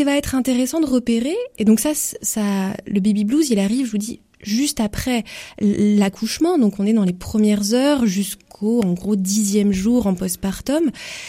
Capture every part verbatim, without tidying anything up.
Il va être intéressant de repérer, et donc ça, ça, le baby blues, il arrive, je vous dis, juste après l'accouchement, donc on est dans les premières heures jusqu'au, en gros, dixième jour en postpartum.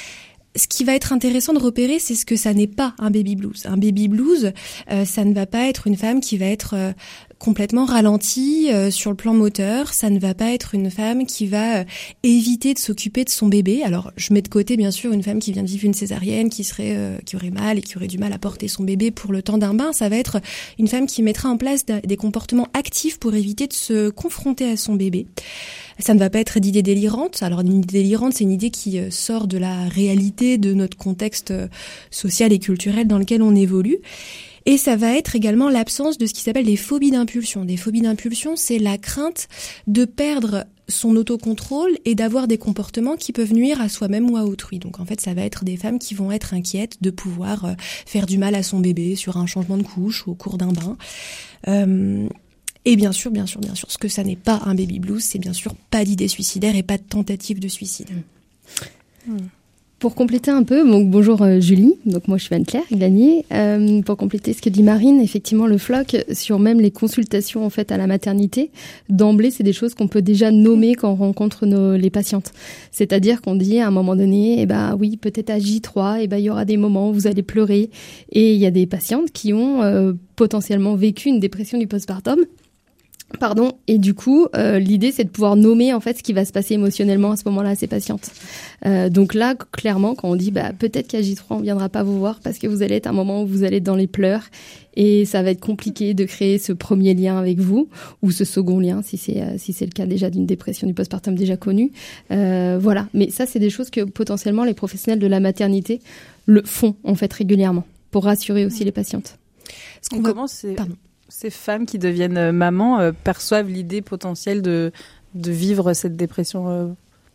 Ce qui va être intéressant de repérer, c'est ce que ça n'est pas un baby blues. Un baby blues, euh, ça ne va pas être une femme qui va être euh, complètement ralentie euh, sur le plan moteur. Ça ne va pas être une femme qui va euh, éviter de s'occuper de son bébé. Alors, je mets de côté, bien sûr, une femme qui vient de vivre une césarienne, qui serait, euh, qui aurait mal et qui aurait du mal à porter son bébé pour le temps d'un bain. Ça va être une femme qui mettra en place des comportements actifs pour éviter de se confronter à son bébé. Ça ne va pas être d'idées délirantes. Alors, une idée délirante, c'est une idée qui sort de la réalité de notre contexte social et culturel dans lequel on évolue. Et ça va être également l'absence de ce qui s'appelle des phobies d'impulsion. Des phobies d'impulsion, c'est la crainte de perdre son autocontrôle et d'avoir des comportements qui peuvent nuire à soi-même ou à autrui. Donc en fait, ça va être des femmes qui vont être inquiètes de pouvoir faire du mal à son bébé sur un changement de couche ou au cours d'un bain. Euh, Et bien sûr, bien sûr, bien sûr, ce que ça n'est pas un baby blues, c'est bien sûr pas d'idée suicidaire et pas de tentative de suicide. Mmh. Pour compléter un peu, donc bonjour euh, Julie, donc moi je suis Anne-Claire Glanier. Euh, pour compléter ce que dit Marine, effectivement le floc sur même les consultations en fait à la maternité, d'emblée c'est des choses qu'on peut déjà nommer quand on rencontre nos, les patientes. C'est-à-dire qu'on dit à un moment donné, eh ben oui peut-être à J trois, eh ben il y aura des moments où vous allez pleurer. Et il y a des patientes qui ont euh, potentiellement vécu une dépression du postpartum. Pardon, et du coup, euh, l'idée c'est de pouvoir nommer en fait ce qui va se passer émotionnellement à ce moment-là à ces patientes. Euh, donc là, clairement, quand on dit bah peut-être qu'à J trois on viendra pas vous voir parce que vous allez être à un moment où vous allez être dans les pleurs et ça va être compliqué de créer ce premier lien avec vous ou ce second lien si c'est euh, si c'est le cas déjà d'une dépression du postpartum déjà connue. Euh, voilà, mais ça c'est des choses que potentiellement les professionnels de la maternité le font en fait régulièrement pour rassurer aussi les patientes. Est-ce qu'on commence c'est... Pardon. Ces femmes qui deviennent mamans euh, perçoivent l'idée potentielle de, de vivre cette dépression euh, postpartum ?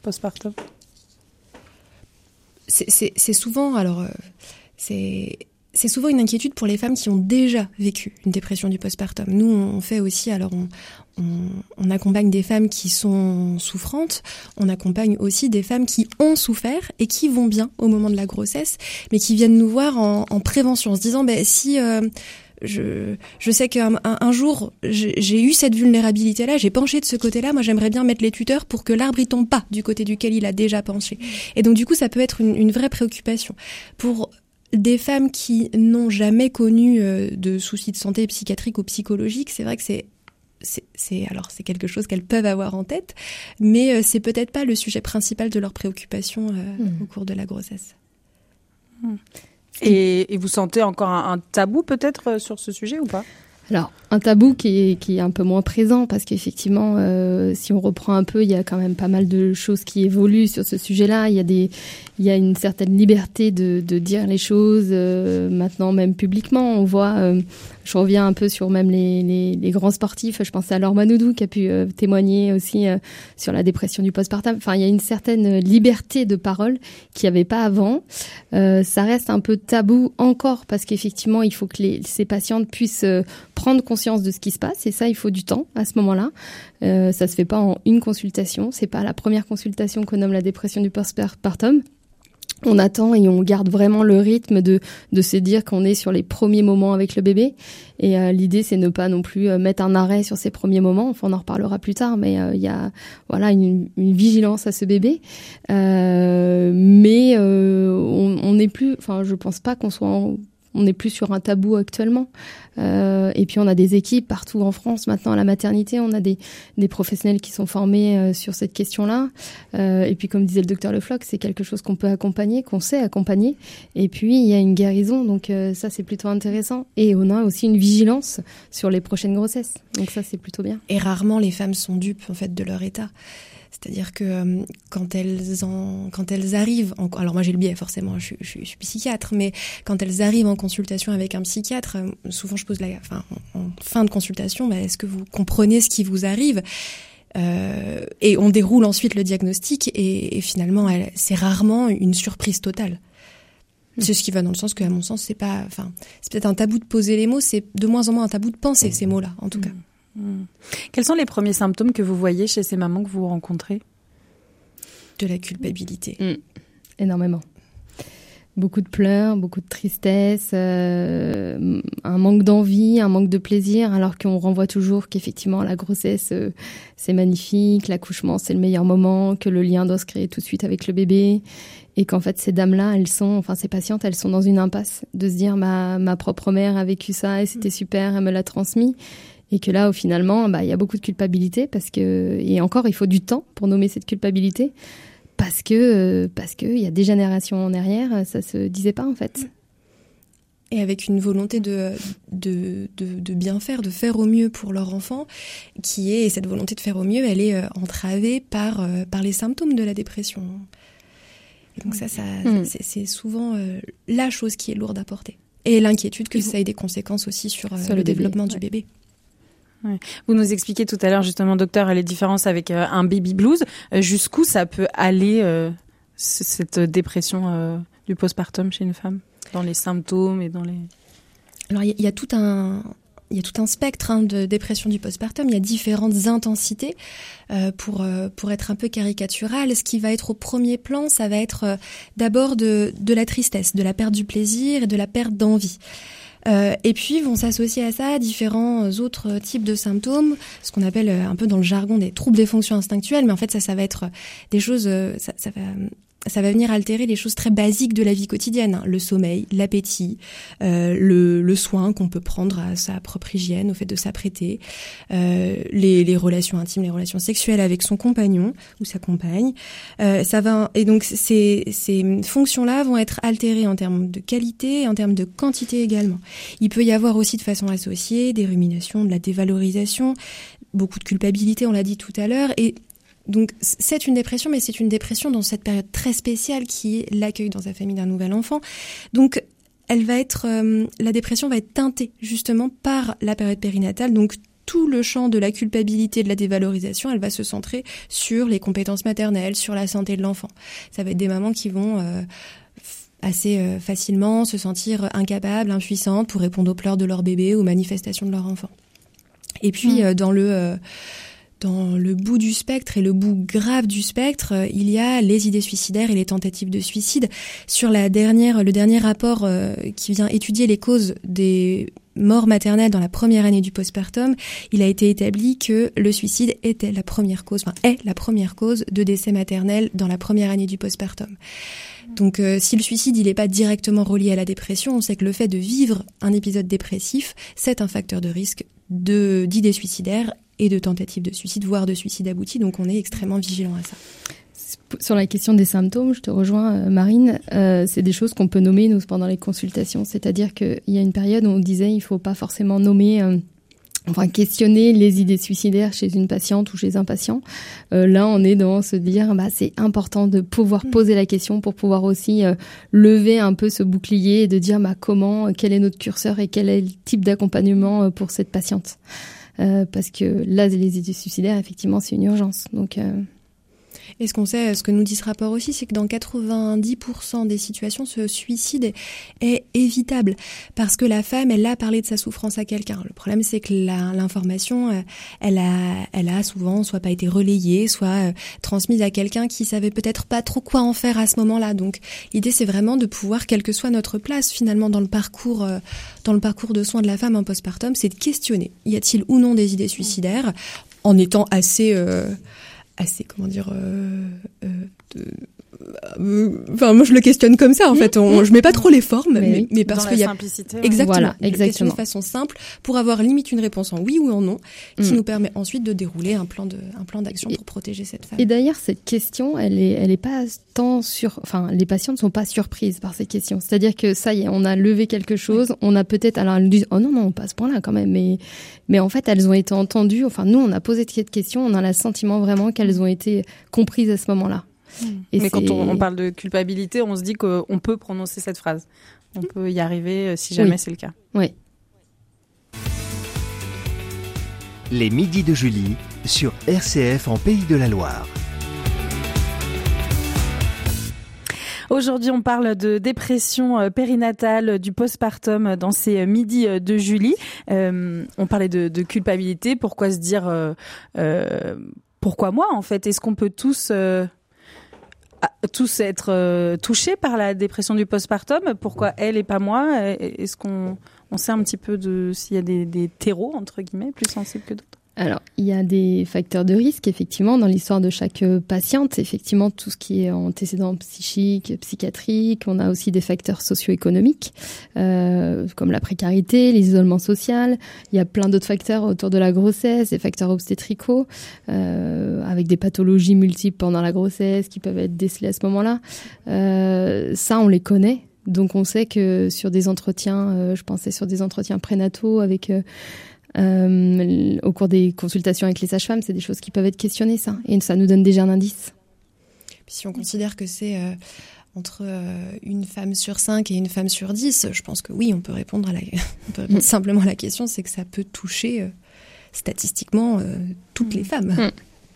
c'est, c'est, c'est souvent, alors, euh, c'est, c'est souvent une inquiétude pour les femmes qui ont déjà vécu une dépression du postpartum. Nous, on fait aussi, alors, on, on, on accompagne des femmes qui sont souffrantes, on accompagne aussi des femmes qui ont souffert et qui vont bien au moment de la grossesse, mais qui viennent nous voir en, en prévention, en se disant, ben, si... Euh, Je, je sais qu'un un, un jour, j'ai, j'ai eu cette vulnérabilité-là, j'ai penché de ce côté-là, moi j'aimerais bien mettre les tuteurs pour que l'arbre il tombe pas du côté duquel il a déjà penché. Et donc du coup, ça peut être une, une vraie préoccupation. Pour des femmes qui n'ont jamais connu euh, de soucis de santé psychiatrique ou psychologique, c'est vrai que c'est C'est, c'est, alors, c'est quelque chose qu'elles peuvent avoir en tête, mais euh, c'est peut-être pas le sujet principal de leur préoccupation euh, mmh. au cours de la grossesse. Mmh. Et, et vous sentez encore un, un tabou peut-être sur ce sujet ou pas ? Alors, un tabou qui est, qui est un peu moins présent parce qu'effectivement, euh, si on reprend un peu, il y a quand même pas mal de choses qui évoluent sur ce sujet-là. Il y a des, il y a une certaine liberté de, de dire les choses euh, maintenant même publiquement. On voit, euh, je reviens un peu sur même les, les, les grands sportifs. Je pense à Laure Manodou qui a pu euh, témoigner aussi euh, sur la dépression du postpartum. Enfin, il y a une certaine liberté de parole qu'il n'y avait pas avant. Euh, ça reste un peu tabou encore parce qu'effectivement, il faut que les, ces patientes puissent euh, prendre conscience de ce qui se passe et ça, il faut du temps à ce moment-là. Euh, ça se fait pas en une consultation. C'est pas la première consultation qu'on nomme la dépression du postpartum. On attend et on garde vraiment le rythme de de se dire qu'on est sur les premiers moments avec le bébé. Et euh, l'idée, c'est ne pas non plus euh, mettre un arrêt sur ces premiers moments. Enfin, on en reparlera plus tard, mais il euh, y a voilà une, une vigilance à ce bébé. Euh, mais euh, on n'est plus. Enfin, je pense pas qu'on soit en, on n'est plus sur un tabou actuellement. Euh, et puis on a des équipes partout en France maintenant à la maternité. On a des, des professionnels qui sont formés euh, sur cette question-là. Euh, et puis comme disait le docteur Le Floch, c'est quelque chose qu'on peut accompagner, qu'on sait accompagner. Et puis il y a une guérison, donc euh, ça c'est plutôt intéressant. Et on a aussi une vigilance sur les prochaines grossesses. Donc ça c'est plutôt bien. Et rarement les femmes sont dupes en fait de leur état. C'est-à-dire que euh, quand elles en, quand elles arrivent, en, alors moi j'ai le biais forcément, je, je, je suis psychiatre, mais quand elles arrivent en consultation avec un psychiatre, euh, souvent je pose la, enfin en, en fin de consultation, bah, est-ce que vous comprenez ce qui vous arrive ? euh, Et on déroule ensuite le diagnostic et, et finalement elle, c'est rarement une surprise totale. C'est ce qui va dans le sens que, à mon sens, c'est pas, enfin, c'est peut-être un tabou de poser les mots, c'est de moins en moins un tabou de penser ces mots-là, en tout mmh. cas. Mmh. Quels sont les premiers symptômes que vous voyez chez ces mamans que vous rencontrez ? De la culpabilité. Mmh. Énormément. Beaucoup de pleurs, beaucoup de tristesse, euh, un manque d'envie, un manque de plaisir, alors qu'on renvoie toujours qu'effectivement la grossesse euh, c'est magnifique, l'accouchement c'est le meilleur moment, que le lien doit se créer tout de suite avec le bébé, et qu'en fait ces dames-là, elles sont, enfin ces patientes, elles sont dans une impasse de se dire ma ma propre mère a vécu ça et c'était super, elle me l'a transmis, et que là au finalement, bah il y a beaucoup de culpabilité parce que, et encore il faut du temps pour nommer cette culpabilité. Parce que parce que il y a des générations en arrière, ça se disait pas en fait. Et avec une volonté de de de, de bien faire, de faire au mieux pour leur enfant, qui est, et cette volonté de faire au mieux, elle est euh, entravée par euh, par les symptômes de la dépression. Et donc ça, ça mmh. c'est, c'est souvent euh, la chose qui est lourde à porter. Et l'inquiétude que ça ait des conséquences aussi sur, euh, sur le, le développement ouais. du bébé. Ouais. Vous nous expliquez tout à l'heure justement, docteur, les différences avec euh, un baby blues. Euh, jusqu'où ça peut aller euh, c- cette dépression euh, du postpartum chez une femme, dans les symptômes et dans les. Alors il y, y a tout un il y a tout un spectre hein, de dépression du postpartum. Il y a différentes intensités. Euh, pour euh, pour être un peu caricatural, ce qui va être au premier plan, ça va être euh, d'abord de de la tristesse, de la perte du plaisir et de la perte d'envie. Euh, et puis vont s'associer à ça différents autres types de symptômes, ce qu'on appelle un peu dans le jargon des troubles des fonctions instinctuelles, mais en fait ça, ça va être des choses, ça, ça va, ça va venir altérer les choses très basiques de la vie quotidienne, hein, le sommeil, l'appétit, euh, le, le soin qu'on peut prendre à sa propre hygiène, au fait de s'apprêter, euh, les, les relations intimes, les relations sexuelles avec son compagnon ou sa compagne. Euh, ça va, et donc ces, ces fonctions-là vont être altérées en termes de qualité et en termes de quantité également. Il peut y avoir aussi de façon associée des ruminations, de la dévalorisation, beaucoup de culpabilité, on l'a dit tout à l'heure, et donc c'est une dépression, mais c'est une dépression dans cette période très spéciale qui est l'accueil dans sa famille d'un nouvel enfant. Donc elle va être, euh, la dépression va être teintée justement par la période périnatale. Donc tout le champ de la culpabilité, de la dévalorisation, elle va se centrer sur les compétences maternelles, sur la santé de l'enfant. Ça va être des mamans qui vont euh, assez euh, facilement se sentir incapables, impuissantes pour répondre aux pleurs de leur bébé, aux manifestations de leur enfant. Et puis mmh. euh, dans le euh, Dans le bout du spectre et le bout grave du spectre, euh, il y a les idées suicidaires et les tentatives de suicide. Sur la dernière, le dernier rapport euh, qui vient étudier les causes des morts maternelles dans la première année du postpartum, il a été établi que le suicide était la première cause, enfin est la première cause de décès maternel dans la première année du postpartum. Donc euh, si le suicide il n'est pas directement relié à la dépression, on sait que le fait de vivre un épisode dépressif, c'est un facteur de risque de d'idées suicidaires et de tentatives de suicide, voire de suicide abouti. Donc on est extrêmement vigilant à ça. Sur la question des symptômes, je te rejoins, Marine. Euh, c'est des choses qu'on peut nommer, nous, pendant les consultations. C'est-à-dire qu'il y a une période où on disait il ne faut pas forcément nommer... Euh, Enfin, questionner les idées suicidaires chez une patiente ou chez un patient. Euh, là, on est dans se dire, bah, c'est important de pouvoir poser la question pour pouvoir aussi euh, lever un peu ce bouclier et de dire, bah, comment, quel est notre curseur et quel est le type d'accompagnement euh, pour cette patiente. Euh, parce que là, les idées suicidaires, effectivement, c'est une urgence. Donc, euh... Et ce qu'on sait, ce que nous dit ce rapport aussi, c'est que dans quatre-vingt-dix pour cent des situations, ce suicide est, est évitable parce que la femme, elle a parlé de sa souffrance à quelqu'un. Le problème, c'est que la, l'information, elle a, elle a souvent soit pas été relayée, soit transmise à quelqu'un qui savait peut-être pas trop quoi en faire à ce moment-là. Donc, l'idée, c'est vraiment de pouvoir, quelle que soit notre place finalement dans le parcours, dans le parcours de soins de la femme en postpartum, c'est de questionner. Y a-t-il ou non des idées suicidaires, en étant assez euh, assez comment dire euh, euh, de, euh, enfin moi je le questionne comme ça en mmh, fait on, mmh, je mets pas trop les formes mais, mais, mais parce qu'il y a simplicité, exactement voilà, je le questionne de façon simple pour avoir limite une réponse en oui ou en non qui mmh. nous permet ensuite de dérouler un plan de un plan d'action pour et, protéger cette femme. Et d'ailleurs cette question elle est elle est pas tant sur enfin les patients ne sont pas surprises par cette question, c'est-à-dire que ça y est on a levé quelque chose, oui. on a peut-être alors elles disent oh non non pas à ce point-là quand même mais mais en fait elles ont été entendues, enfin nous on a posé cette question, on a le sentiment vraiment qu'elles ont été comprises à ce moment-là. Et mais c'est... quand on, on parle de culpabilité, on se dit qu'on peut prononcer cette phrase. On peut y arriver si jamais oui. c'est le cas. Oui. Les midis de Julie sur R C F en Pays de la Loire. Aujourd'hui, on parle de dépression périnatale, du postpartum dans ces midis de Julie. Euh, on parlait de, de culpabilité. Pourquoi se dire... Euh, euh, pourquoi moi, en fait ? Est-ce qu'on peut tous... Euh, tous être euh, touchés par la dépression du postpartum. Pourquoi elle et pas moi? Est-ce qu'on on sait un petit peu de s'il y a des, des terreaux, entre guillemets, plus sensibles que d'autres? Alors, il y a des facteurs de risque, effectivement, dans l'histoire de chaque patiente. Effectivement, tout ce qui est antécédent psychique, psychiatrique. On a aussi des facteurs socio-économiques, euh, comme la précarité, l'isolement social. Il y a plein d'autres facteurs autour de la grossesse, des facteurs obstétricaux, euh, avec des pathologies multiples pendant la grossesse qui peuvent être décelées à ce moment-là. Euh, ça, on les connaît. Donc, on sait que sur des entretiens, euh, je pensais sur des entretiens prénataux avec... Euh, Euh, au cours des consultations avec les sages-femmes, c'est des choses qui peuvent être questionnées, ça. Et ça nous donne déjà un indice. Puis si on considère que c'est euh, entre euh, une femme sur cinq et une femme sur dix, je pense que oui, on peut répondre, à la... on peut répondre mmh. simplement à la question, c'est que ça peut toucher euh, statistiquement euh, toutes mmh. les femmes. Mmh.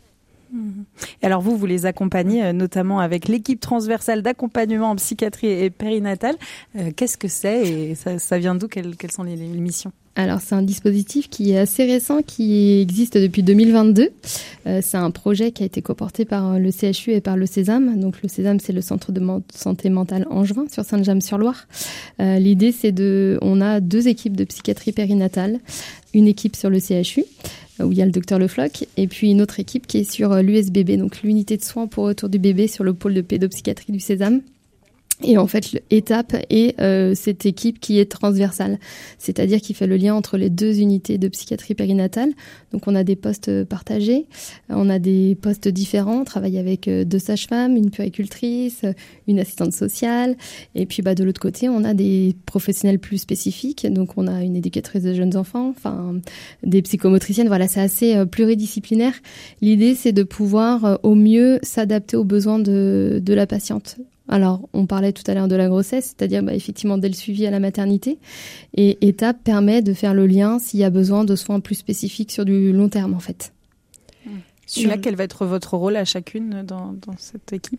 Et alors vous, vous les accompagnez notamment avec l'équipe transversale d'accompagnement en psychiatrie et périnatale. Euh, qu'est-ce que c'est et ça, ça vient d'où? Quelles, quelles sont les, les missions? Alors c'est un dispositif qui est assez récent, qui existe depuis deux mille vingt-deux. Euh, c'est un projet qui a été coporté par le C H U et par le Sésame. Donc le Sésame, c'est le centre de man- santé mentale Angevin sur Saint-James-sur-Loire. Euh, l'idée, c'est de, on a deux équipes de psychiatrie périnatale, une équipe sur le C H U où il y a le docteur Le Floch, et puis une autre équipe qui est sur l'U S B B, donc l'unité de soins pour retour du bébé sur le pôle de pédopsychiatrie du Sésame. Et en fait, l'étape est euh, cette équipe qui est transversale, c'est-à-dire qui fait le lien entre les deux unités de psychiatrie périnatale. Donc, on a des postes partagés, on a des postes différents. On travaille avec euh, deux sages-femmes, une puéricultrice, une assistante sociale. Et puis, bah, de l'autre côté, on a des professionnels plus spécifiques. Donc, on a une éducatrice de jeunes enfants, enfin, des psychomotriciennes. Voilà, c'est assez euh, pluridisciplinaire. L'idée, c'est de pouvoir euh, au mieux s'adapter aux besoins de, de la patiente. Alors, on parlait tout à l'heure de la grossesse, c'est-à-dire bah, effectivement dès le suivi à la maternité. Et étape permet de faire le lien s'il y a besoin de soins plus spécifiques sur du long terme, en fait. Sur... Là, quel va être votre rôle à chacune dans, dans cette équipe ?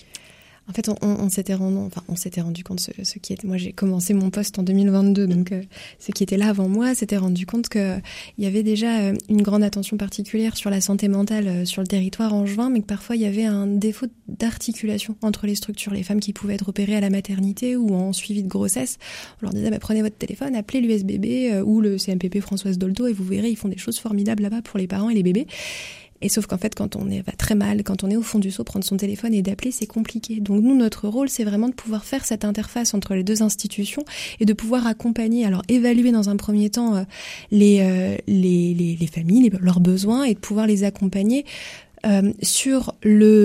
En fait, on, on, on s'était rendu, enfin, on s'était rendu compte, ce, ce qui était, moi j'ai commencé mon poste en deux mille vingt-deux, donc euh, ceux qui étaient là avant moi s'étaient rendu compte qu'il y avait déjà euh, une grande attention particulière sur la santé mentale euh, sur le territoire angevin, mais que parfois il y avait un défaut d'articulation entre les structures. Les femmes qui pouvaient être opérées à la maternité ou en suivi de grossesse, on leur disait bah, prenez votre téléphone, appelez l'U S B B euh, ou le C M P P Françoise Dolto et vous verrez, ils font des choses formidables là-bas pour les parents et les bébés. Et sauf qu'en fait, quand on est, va très mal, quand on est au fond du seau, prendre son téléphone et d'appeler, c'est compliqué. Donc nous, notre rôle, c'est vraiment de pouvoir faire cette interface entre les deux institutions et de pouvoir accompagner, alors évaluer dans un premier temps euh, les, euh, les, les, les familles, les, leurs besoins et de pouvoir les accompagner euh, sur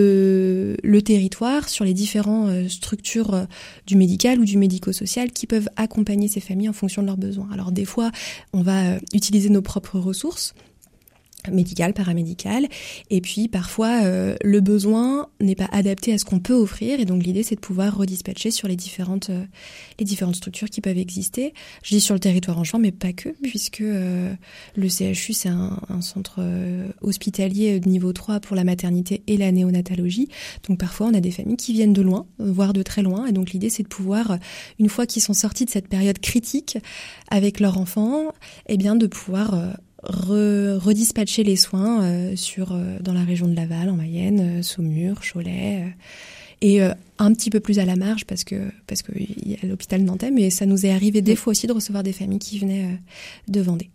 le, le territoire, sur les différentes euh, structures euh, du médical ou du médico-social qui peuvent accompagner ces familles en fonction de leurs besoins. Alors des fois, on va euh, utiliser nos propres ressources, médicale, paramédicale, et puis parfois euh, le besoin n'est pas adapté à ce qu'on peut offrir, et donc l'idée c'est de pouvoir redispatcher sur les différentes euh, les différentes structures qui peuvent exister. Je dis sur le territoire angevin, mais pas que, puisque euh, le C H U c'est un, un centre euh, hospitalier de niveau trois pour la maternité et la néonatologie, donc parfois on a des familles qui viennent de loin, voire de très loin, et donc l'idée c'est de pouvoir, une fois qu'ils sont sortis de cette période critique avec leur enfant, eh bien de pouvoir euh, Re, redispatcher les soins euh, sur euh, dans la région de Laval, en Mayenne, euh, Saumur, Cholet, euh, et euh, un petit peu plus à la marge parce que parce que il y a l'hôpital nantais, mais ça nous est arrivé des fois aussi de recevoir des familles qui venaient euh, de Vendée.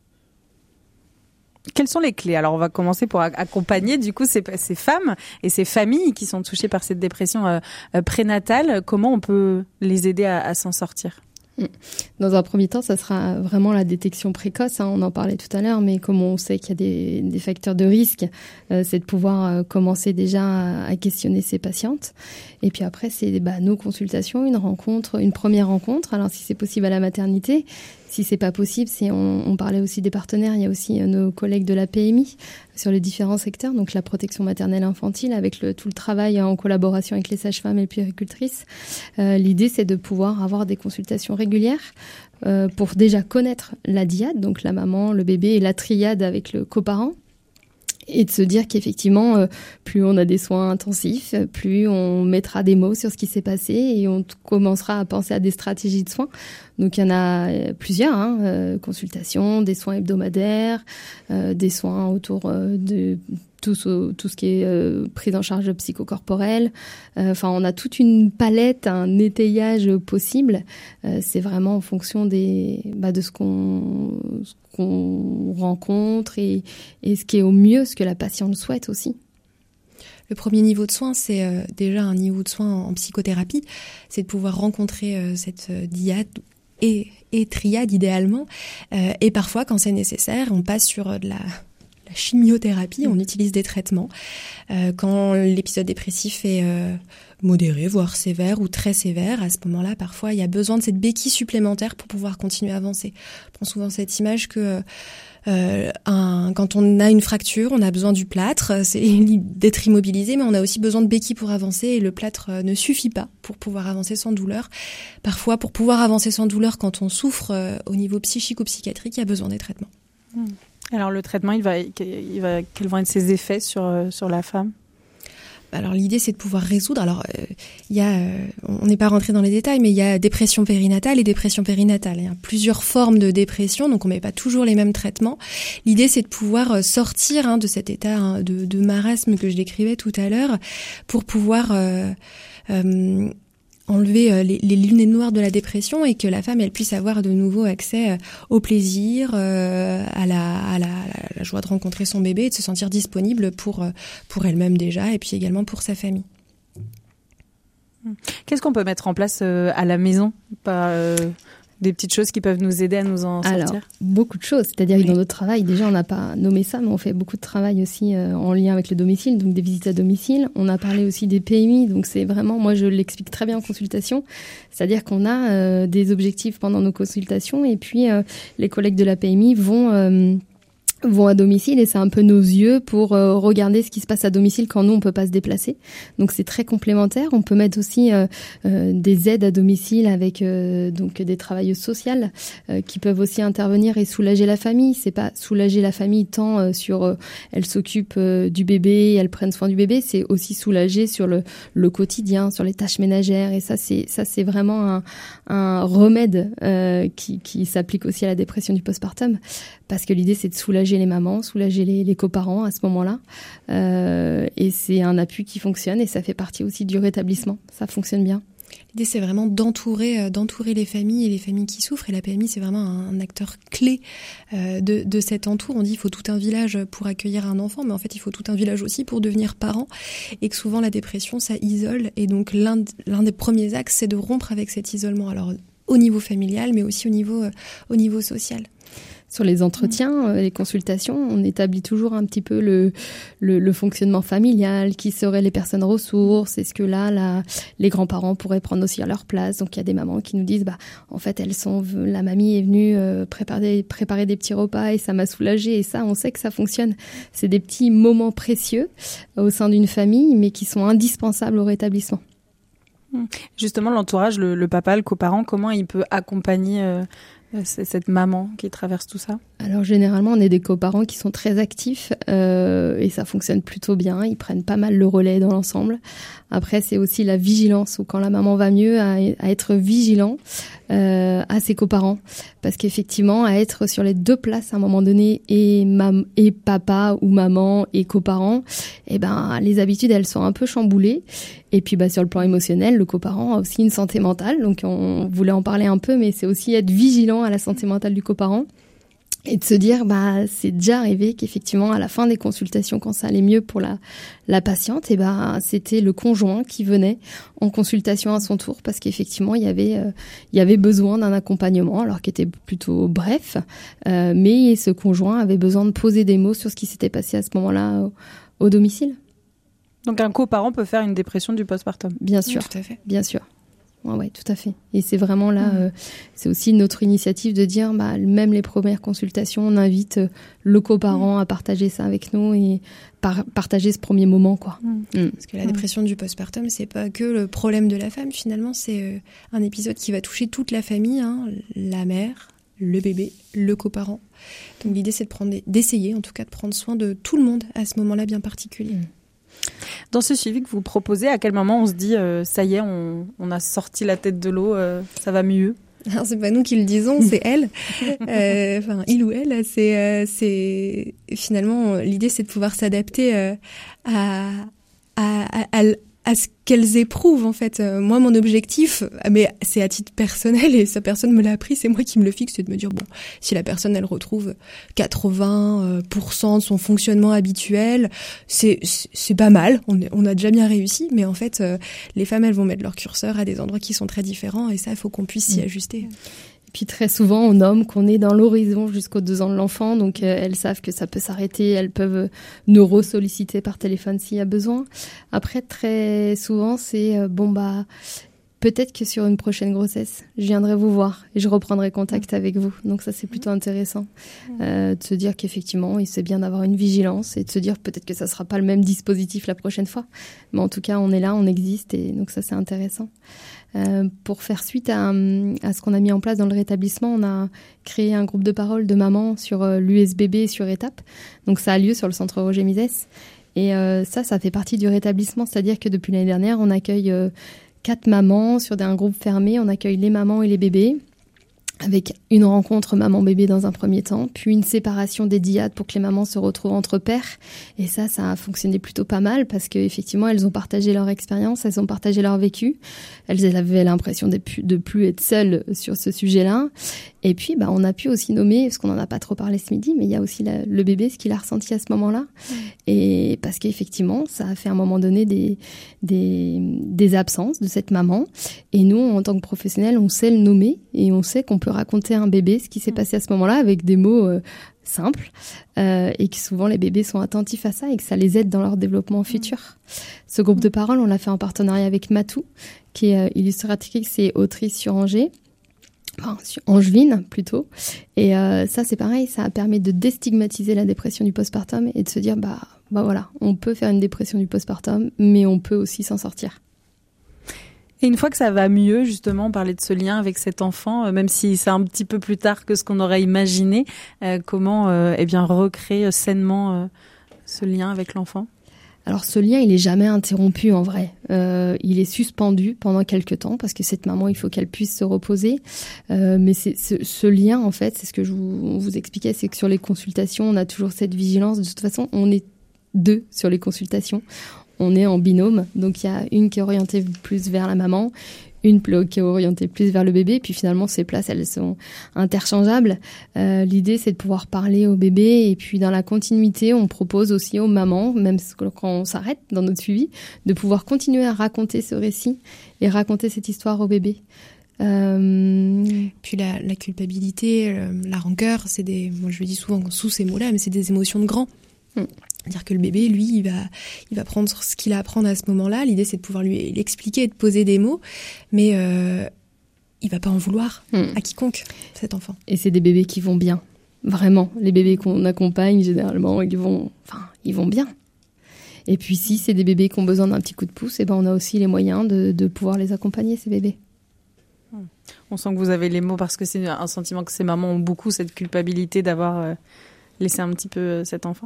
Quelles sont les clés ? Alors, on va commencer pour accompagner du coup ces, ces femmes et ces familles qui sont touchées par cette dépression euh, euh, prénatale. Comment on peut les aider à, à s'en sortir ? Dans un premier temps, ça sera vraiment la détection précoce, hein, on en parlait tout à l'heure, mais comme on sait qu'il y a des, des facteurs de risque, euh, c'est de pouvoir euh, commencer déjà à, à questionner ces patientes. Et puis après, c'est bah, nos consultations, une rencontre, une première rencontre. Alors si c'est possible à la maternité, si c'est pas possible, c'est, on, on parlait aussi des partenaires, il y a aussi euh, nos collègues de la P M I sur les différents secteurs, donc la protection maternelle infantile, avec le, tout le travail en collaboration avec les sages-femmes et les puéricultrices. Euh, l'idée, c'est de pouvoir avoir des consultations régulières euh, pour déjà connaître la dyade, donc la maman, le bébé et la triade avec le coparent. Et de se dire qu'effectivement, euh, plus on a des soins intensifs, plus on mettra des mots sur ce qui s'est passé et on t- commencera à penser à des stratégies de soins. Donc il y en a plusieurs, hein, euh, consultations, des soins hebdomadaires, euh, des soins autour euh, de tout ce, tout ce qui est euh, prise en charge psychocorporelle. Enfin, euh, on a toute une palette, un étayage possible. Euh, c'est vraiment en fonction des, bah, de ce qu'on, ce qu'on rencontre et, et ce qui est au mieux, ce que la patiente souhaite aussi. Le premier niveau de soins, c'est euh, déjà un niveau de soins en, en psychothérapie. C'est de pouvoir rencontrer euh, cette euh, dyade et, et triade idéalement. Euh, et parfois, quand c'est nécessaire, on passe sur euh, de la... la chimiothérapie, on utilise des traitements. Euh, quand l'épisode dépressif est euh, modéré, voire sévère ou très sévère, à ce moment-là, parfois, il y a besoin de cette béquille supplémentaire pour pouvoir continuer à avancer. Je prends souvent cette image que euh, un, quand on a une fracture, on a besoin du plâtre, c'est d'être immobilisé, mais on a aussi besoin de béquilles pour avancer et le plâtre ne suffit pas pour pouvoir avancer sans douleur. Parfois, pour pouvoir avancer sans douleur, quand on souffre euh, au niveau psychique ou psychiatrique, il y a besoin des traitements. Mmh. Alors le traitement, il va, il va, quels vont être ses effets sur, sur la femme ? Alors l'idée, c'est de pouvoir résoudre. Alors il euh, y a, euh, on n'est pas rentré dans les détails, mais il y a dépression périnatale et dépression périnatale. Il y a plusieurs formes de dépression, donc on met pas toujours les mêmes traitements. L'idée, c'est de pouvoir sortir hein, de cet état hein, de, de marasme que je décrivais tout à l'heure, pour pouvoir euh, euh, enlever euh, les, les lunettes noires de la dépression et que la femme elle puisse avoir de nouveau accès euh, au plaisir, euh, à, la, à, la, à la joie de rencontrer son bébé et de se sentir disponible pour, euh, pour elle-même déjà et puis également pour sa famille. Qu'est-ce qu'on peut mettre en place euh, à la maison ? Pas, euh, des petites choses qui peuvent nous aider à nous en Alors, sortir ? Beaucoup de choses. C'est-à-dire oui. que dans notre travail, déjà, on n'a pas nommé ça, mais on fait beaucoup de travail aussi euh, en lien avec le domicile, donc des visites à domicile. On a parlé aussi des P M I, donc c'est vraiment, moi je l'explique très bien en consultation, c'est-à-dire qu'on a euh, des objectifs pendant nos consultations et puis euh, les collègues de la P M I vont... Euh, vont à domicile et c'est un peu nos yeux pour euh, regarder ce qui se passe à domicile quand nous on peut pas se déplacer. Donc c'est très complémentaire. On peut mettre aussi euh, euh, des aides à domicile avec euh, donc des travailleuses sociales euh, qui peuvent aussi intervenir et soulager la famille. C'est pas soulager la famille tant euh, sur euh, elles s'occupent euh, du bébé, elles prennent soin du bébé, c'est aussi soulager sur le le quotidien, sur les tâches ménagères et ça c'est ça c'est vraiment un un remède euh, qui qui s'applique aussi à la dépression du postpartum parce que l'idée c'est de soulager les mamans, soulager les, les coparents à ce moment-là. Euh, et c'est un appui qui fonctionne et ça fait partie aussi du rétablissement. Ça fonctionne bien. L'idée, c'est vraiment d'entourer, d'entourer les familles et les familles qui souffrent. Et la P M I, c'est vraiment un acteur clé euh, de, de cet entour. On dit qu'il faut tout un village pour accueillir un enfant, mais en fait, il faut tout un village aussi pour devenir parent. Et que souvent, la dépression, ça isole. Et donc, l'un, l'un des premiers axes, c'est de rompre avec cet isolement. Alors, au niveau familial, mais aussi au niveau, euh, au niveau social. Sur les entretiens, les consultations, on établit toujours un petit peu le, le, le fonctionnement familial, qui seraient les personnes ressources, est-ce que là, là, les grands-parents pourraient prendre aussi à leur place. Donc il y a des mamans qui nous disent, bah en fait elles sont, la mamie est venue euh, préparer, préparer des petits repas et ça m'a soulagée. Et ça, on sait que ça fonctionne. C'est des petits moments précieux au sein d'une famille, mais qui sont indispensables au rétablissement. Justement, l'entourage, le, le papa, le coparent, comment il peut accompagner euh, cette maman qui traverse tout ça ? Alors généralement, on est des coparents qui sont très actifs euh, et ça fonctionne plutôt bien. Ils prennent pas mal le relais dans l'ensemble. Après, c'est aussi la vigilance, ou quand la maman va mieux, à, à être vigilant euh, à ses coparents. Parce qu'effectivement, à être sur les deux places à un moment donné, et, mam- et papa ou maman et coparents, eh ben, les habitudes, elles sont un peu chamboulées. Et puis bah, sur le plan émotionnel, le coparent a aussi une santé mentale. Donc on voulait en parler un peu, mais c'est aussi être vigilant à la santé mentale du coparent. Et de se dire, bah, c'est déjà arrivé qu'effectivement, à la fin des consultations, quand ça allait mieux pour la, la patiente, et bah, c'était le conjoint qui venait en consultation à son tour parce qu'effectivement, il y avait, euh, il y avait besoin d'un accompagnement, alors qui était plutôt bref, euh, mais ce conjoint avait besoin de poser des mots sur ce qui s'était passé à ce moment-là au, au domicile. Donc un coparent peut faire une dépression du postpartum. Bien sûr, oui, tout à fait. Bien sûr. Ouais, ouais, tout à fait. Et c'est vraiment là, mmh. euh, c'est aussi notre initiative de dire, bah, même les premières consultations, on invite euh, le coparent mmh. à partager ça avec nous et par- partager ce premier moment, quoi. Mmh. Mmh. Parce que la dépression mmh. du postpartum, c'est pas que le problème de la femme. Finalement, c'est euh, un épisode qui va toucher toute la famille, hein, la mère, le bébé, le coparent. Donc l'idée, c'est de prendre, des, d'essayer, en tout cas, de prendre soin de tout le monde à ce moment-là bien particulier. Mmh. Dans ce suivi que vous proposez, à quel moment on se dit euh, ça y est, on, on a sorti la tête de l'eau, euh, ça va mieux ? Alors c'est pas nous qui le disons, c'est elle. Euh, enfin, il ou elle, c'est, euh, c'est finalement l'idée, c'est de pouvoir s'adapter euh, à, à, à, à ce qu'elles éprouvent en fait. Euh, moi, mon objectif, mais c'est à titre personnel et sa personne me l'a appris, c'est moi qui me le fixe, c'est de me dire bon, si la personne elle retrouve quatre-vingts pour cent de son fonctionnement habituel, c'est c'est, c'est pas mal. On est, on a déjà bien réussi, mais en fait, euh, les femmes elles vont mettre leur curseur à des endroits qui sont très différents et ça, il faut qu'on puisse s'y ajuster. Et puis très souvent, on nomme qu'on est dans l'horizon jusqu'aux deux ans de l'enfant, donc euh, elles savent que ça peut s'arrêter, elles peuvent nous re-solliciter par téléphone s'il y a besoin. Après, très souvent, c'est euh, bon bah peut-être que sur une prochaine grossesse, je viendrai vous voir et je reprendrai contact avec vous. Donc ça, c'est plutôt intéressant euh, de se dire qu'effectivement, c'est bien d'avoir une vigilance et de se dire peut-être que ça sera pas le même dispositif la prochaine fois, mais en tout cas, on est là, on existe et donc ça, c'est intéressant. Euh, pour faire suite à, à ce qu'on a mis en place dans le rétablissement, on a créé un groupe de parole de mamans sur euh, l'U S B B sur étape. Donc ça a lieu sur le centre Roger Misès. Et euh, ça, ça fait partie du rétablissement. C'est-à-dire que depuis l'année dernière, on accueille euh, quatre mamans sur un groupe fermé. On accueille les mamans et les bébés, avec une rencontre maman-bébé dans un premier temps, puis une séparation des dyades pour que les mamans se retrouvent entre pairs. Et ça, ça a fonctionné plutôt pas mal parce qu'effectivement, elles ont partagé leur expérience, elles ont partagé leur vécu. Elles avaient l'impression de plus, de plus être seules sur ce sujet-là. Et puis, bah, on a pu aussi nommer, parce qu'on n'en a pas trop parlé ce midi, mais il y a aussi la, le bébé, ce qu'il a ressenti à ce moment-là. Mmh. Et parce qu'effectivement, ça a fait à un moment donné des, des, des absences de cette maman. Et nous, en tant que professionnels, on sait le nommer et on sait qu'on peut raconter à un bébé ce qui s'est mmh. passé à ce moment-là avec des mots euh, simples euh, et que souvent les bébés sont attentifs à ça et que ça les aide dans leur développement futur. Mmh. Ce groupe de parole, on l'a fait en partenariat avec Matou, qui est euh, illustratrice et autrice sur Angers. Enfin, angevine plutôt. Et euh, ça, c'est pareil, ça a permis de déstigmatiser la dépression du postpartum et de se dire, bah, bah voilà, on peut faire une dépression du postpartum, mais on peut aussi s'en sortir. Et une fois que ça va mieux, justement, parler de ce lien avec cet enfant, euh, même si c'est un petit peu plus tard que ce qu'on aurait imaginé, euh, comment euh, eh bien recréer euh, sainement euh, ce lien avec l'enfant ? Alors ce lien, il est jamais interrompu en vrai. Euh, il est suspendu pendant quelques temps parce que cette maman, il faut qu'elle puisse se reposer. Euh, mais c'est, ce, ce lien, en fait, c'est ce que je vous, on vous expliquais, c'est que sur les consultations, on a toujours cette vigilance. De toute façon, on est deux sur les consultations. On est en binôme, donc il y a une qui est orientée plus vers la maman, une qui est orientée plus vers le bébé, puis finalement ces places elles sont interchangeables. Euh, l'idée c'est de pouvoir parler au bébé et puis dans la continuité on propose aussi aux mamans, même quand on s'arrête dans notre suivi, de pouvoir continuer à raconter ce récit et raconter cette histoire au bébé. Euh... Puis la, la culpabilité, la rancœur, c'est des, moi je le dis souvent sous ces mots-là, mais c'est des émotions de grand. Hum. C'est-à-dire que le bébé, lui, il va, il va prendre ce qu'il a à apprendre à ce moment-là. L'idée, c'est de pouvoir lui l'expliquer et de poser des mots, mais euh, il va pas en vouloir mmh. à quiconque, cet enfant. Et c'est des bébés qui vont bien, vraiment. Les bébés qu'on accompagne, généralement, ils vont, enfin, ils vont bien. Et puis, si c'est des bébés qui ont besoin d'un petit coup de pouce, eh ben, on a aussi les moyens de, de pouvoir les accompagner, ces bébés. On sent que vous avez les mots parce que c'est un sentiment que ces mamans ont beaucoup, cette culpabilité d'avoir euh, laissé un petit peu euh, cet enfant.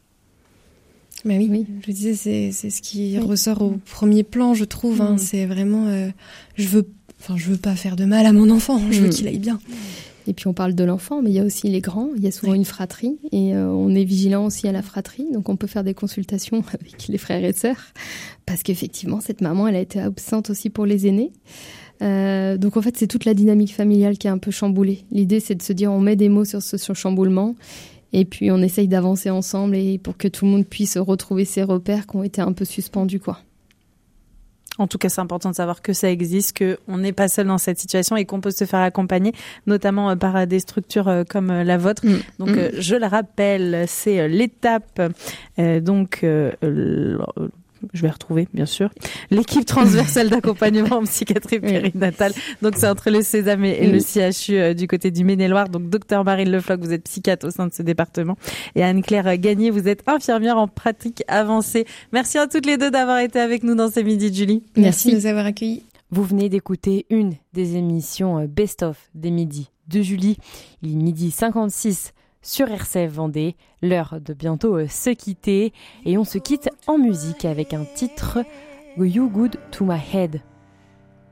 Bah oui, oui, je disais, c'est, c'est ce qui oui. ressort au premier plan, je trouve. Hein, mmh. C'est vraiment, euh, je veux, enfin, je veux pas faire de mal à mon enfant. Je veux mmh. qu'il aille bien. Et puis on parle de l'enfant, mais il y a aussi les grands. Il y a souvent oui. une fratrie et euh, on est vigilant aussi à la fratrie. Donc on peut faire des consultations avec les frères et sœurs parce qu'effectivement cette maman, elle a été absente aussi pour les aînés. Euh, donc en fait, c'est toute la dynamique familiale qui est un peu chamboulée. L'idée, c'est de se dire, on met des mots sur ce sur chamboulement. Et puis, on essaye d'avancer ensemble et pour que tout le monde puisse retrouver ses repères qui ont été un peu suspendus, quoi. En tout cas, c'est important de savoir que ça existe, qu'on n'est pas seul dans cette situation et qu'on peut se faire accompagner, notamment par des structures comme la vôtre. Mmh. Donc, mmh. je le rappelle, c'est l'étape. Euh, donc, euh, je vais retrouver, bien sûr, l'équipe transversale d'accompagnement en psychiatrie périnatale. Donc, c'est entre le Sésame et oui. le C H U euh, du côté du Maine-et-Loire. Donc, docteur Marine Lefloc, vous êtes psychiatre au sein de ce département. Et Anne-Claire Gagné, vous êtes infirmière en pratique avancée. Merci à toutes les deux d'avoir été avec nous dans ces Midis de Julie. Merci, Merci de nous avoir accueillis. Vous venez d'écouter une des émissions best-of des Midis de Julie. Il est midi cinquante-six. Sur R C F Vendée, l'heure de bientôt se quitter et on se quitte en musique avec un titre You Good to My Head.